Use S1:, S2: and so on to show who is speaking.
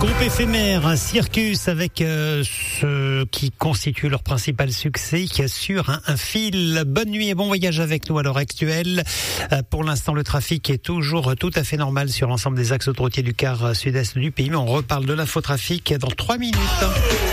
S1: Groupe éphémère, Circus, avec ce qui constitue leur principal succès, qui assure un fil. Bonne nuit et bon voyage avec nous à l'heure actuelle. Pour l'instant, le trafic est toujours tout à fait normal sur l'ensemble des axes autoroutiers du quart sud-est du pays. Mais on reparle de l'infotrafic dans 3 minutes.